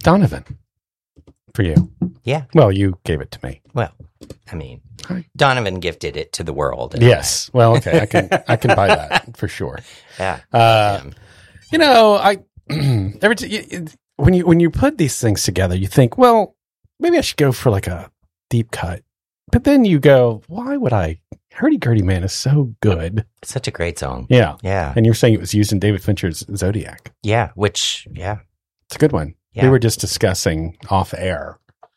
Donovan. For you. Yeah. Well, you gave it to me. Well, I mean, Donovan gifted it to the world. Yes. Well, okay. I can buy that for sure. Yeah. You know, when you put these things together, you think, well, maybe I should go for like a deep cut. But then you go, why would I? Hurdy-Gurdy Man is so good. It's such a great song. Yeah. Yeah. And you're saying it was used in David Fincher's Zodiac. Yeah. It's a good one. Yeah. We were just discussing off air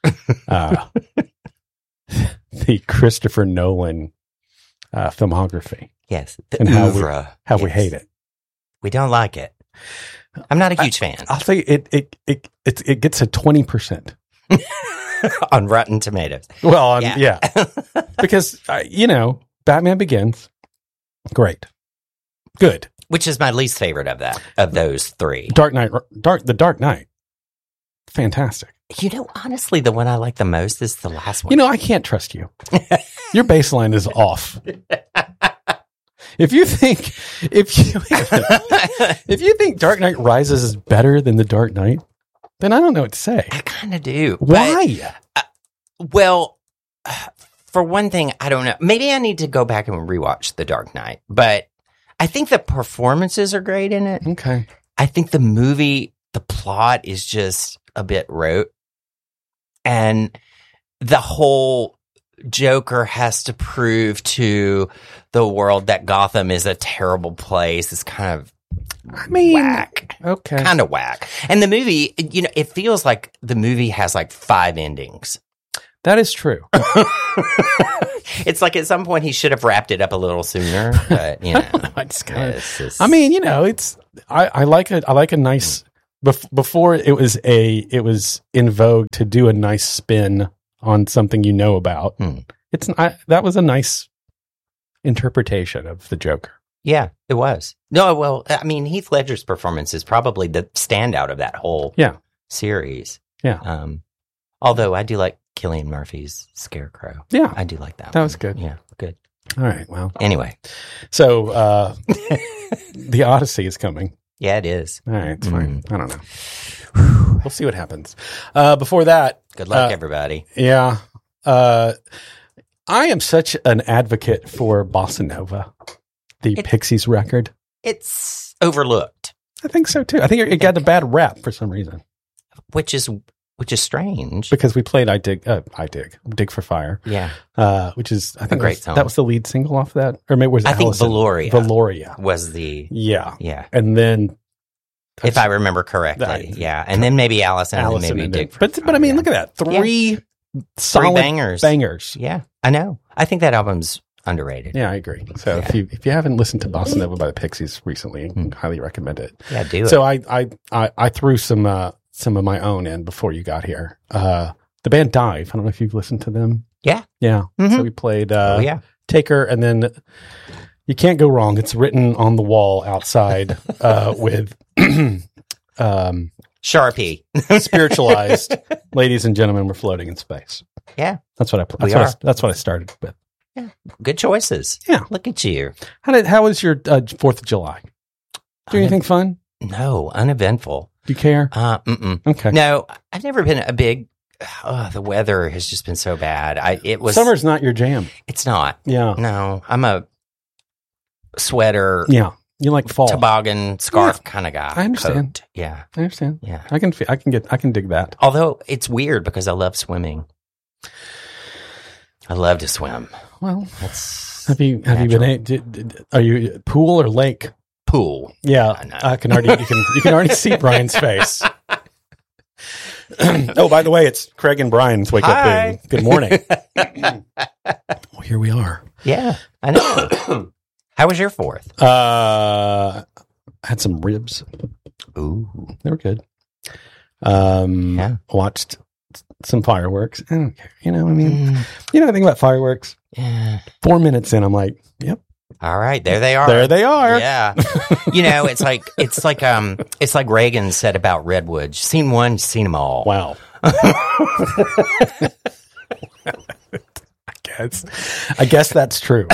the Christopher Nolan filmography. Yes. And oeuvre. How we hate it. We don't like it. I'm not a huge fan. I'll tell you, it gets a 20%. On Rotten Tomatoes. Well, yeah. Because, Batman Begins, great. Good. Which is my least favorite of those three. The Dark Knight, fantastic. Honestly, the one I like the most is the last one. I can't trust you. Your baseline is off. If you think Dark Knight Rises is better than The Dark Knight, then I don't know what to say. I kind of do. Why? Well, for one thing, I don't know. Maybe I need to go back and rewatch The Dark Knight, but I think the performances are great in it. Okay. I think the movie, the plot is just a bit rote. And the whole Joker has to prove to the world that Gotham is a terrible place. It's kind of whack. Okay. Kind of whack. And the movie, it feels like the movie has like 5 endings. That is true. It's like at some point he should have wrapped it up a little sooner, but I like a nice before it was in vogue to do a nice spin on something about. That was a nice interpretation of the Joker. Yeah, it was. No, well, I mean, Heath Ledger's performance is probably the standout of that whole series. Yeah. Although I do like Cillian Murphy's Scarecrow. Yeah. I do like that. That was good. Yeah, good. All right. Well. Anyway. So, The Odyssey is coming. Yeah, it is. All right. It's fine. I don't know. We'll see what happens. Before that. Good luck, everybody. Yeah. I am such an advocate for Bossa Nova, the Pixies record. It's overlooked. I think so, too. I think it got a bad rap for some reason. Which is strange. Because we played Dig for Fire. Yeah. Which is, I think, a great song. That was the lead single off that? Or maybe was it Allison? Valoria was the... Yeah. Yeah. And then... If I remember correctly. Yeah. And then maybe Allison and then maybe Dig for Fire. But I mean, look at that. Three solid bangers. Yeah. I know. I think that album's underrated. Yeah, I agree. So if you haven't listened to Bossa Nova by the Pixies recently, I highly recommend it. Yeah, do it. So I threw some of my own in before you got here. The band Dive. I don't know if you've listened to them. Yeah. Yeah. Mm-hmm. So we played Taker, and then you can't go wrong. It's written on the wall outside with Sharpie. Spiritualized. Ladies and gentlemen, we're floating in space. Yeah. That's what that's what I started with. Yeah. Good choices. Yeah. Look at you. How was your 4th of July? Do anything fun? No, uneventful. Do you care? Okay. No, I've never been a big. The weather has just been so bad. Summer's not your jam. It's not. Yeah. No, I'm a sweater. Yeah. You like fall toboggan scarf kind of guy. I understand. Coat. Yeah. I understand. Yeah. I can dig that. Although it's weird because I love swimming. I love to swim. Well, have you been? Are you pool or lake? Pool. Yeah, I can already. You can already see Brian's face. Oh, by the way, it's Craig and Brian's wake up thing. Good morning. Well, here we are. Yeah, I know. How was your 4th? I had some ribs. Ooh, they were good. Watched some fireworks. I don't care. I think about fireworks. Yeah. 4 minutes in, I'm like, yep. All right, there they are. There they are. Yeah. It's like Reagan said about Redwood. Seen one, seen them all. Wow. I guess that's true.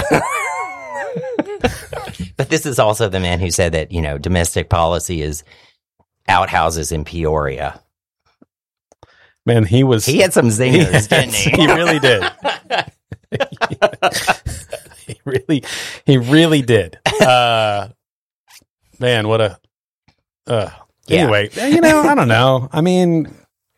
But this is also the man who said that, domestic policy is outhouses in Peoria. Man, he had some zingers, didn't he? He really did. he really did. Man, what a. Anyway, I don't know. I mean,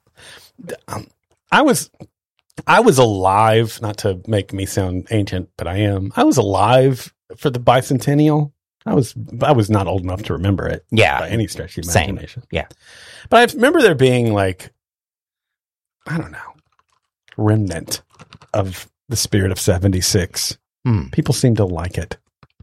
I was alive. Not to make me sound ancient, but I am. I was alive for the bicentennial. I was not old enough to remember it. Yeah, by any stretch of the imagination. Same. Yeah, but I remember there being like, I don't know, remnant of the spirit of 76. People seem to like it.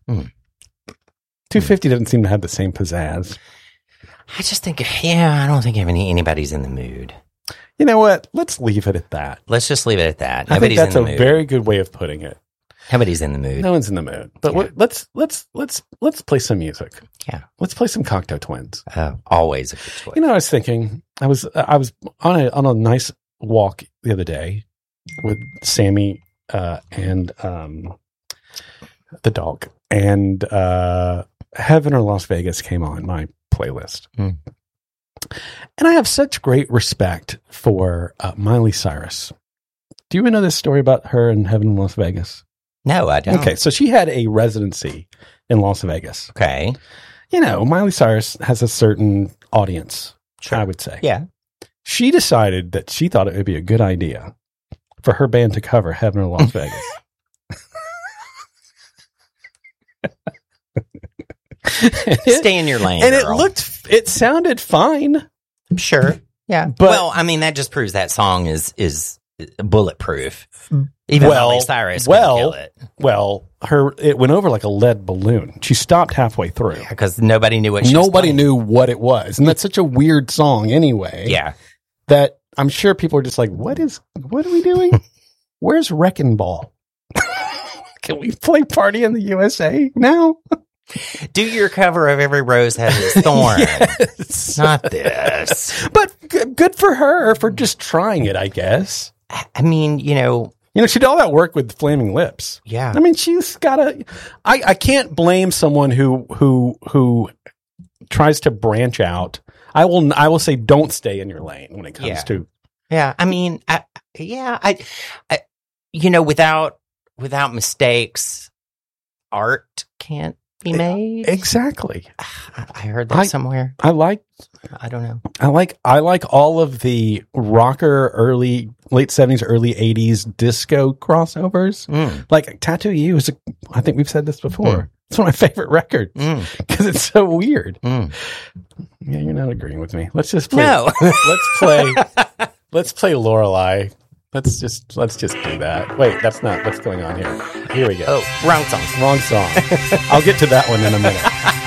250 doesn't seem to have the same pizzazz. I just think, I don't think anybody's in the mood. You know what? Let's leave it at that. Let's just leave it at that. I think that's a very good way of putting it. Nobody's in the mood. No one's in the mood. But let's play some music. Yeah, let's play some Cocteau Twins. Always a good choice. I was thinking, I was on a nice walk the other day with Sammy and the dog, and Heaven or Las Vegas came on my playlist. And I have such great respect for Miley Cyrus. Do you know this story about her in Heaven in Las Vegas? No, I don't. Okay, so she had a residency in Las Vegas. Okay. Miley Cyrus has a certain audience, Sure. I would say. Yeah. She decided that she thought it would be a good idea for her band to cover Heaven or Las Vegas. Stay in your lane, and girl. it sounded fine. Sure. Yeah. But, well, I mean, that just proves that song is bulletproof. Even Miley Cyrus can kill it. Well, it went over like a lead balloon. She stopped halfway through. Because nobody knew what she was Nobody playing. knew what it was. And that's such a weird song anyway. Yeah. That I'm sure people are just like, what are we doing? Where's Wrecking Ball? Can we play Party in the USA now? Do your cover of Every Rose Has Its Thorn. Yes. Not this. But good for her for just trying it, I guess. I mean, she did all that work with Flaming Lips. Yeah. I mean, she's got I can't blame someone who tries to branch out. I will say don't stay in your lane when it comes to. Yeah. I mean, without mistakes, art can't be made. Exactly. I heard that somewhere. I don't know. I like all of the rocker late 70s, early 80s disco crossovers. Like Tattoo You is I think we've said this before. It's one of my favorite records because it's so weird. Yeah, you're not agreeing with me. Let's just play. No. Let's play Lorelei. Let's just do that. Wait, that's not what's going on here. Here we go. Oh, wrong song. Wrong song. I'll get to that one in a minute.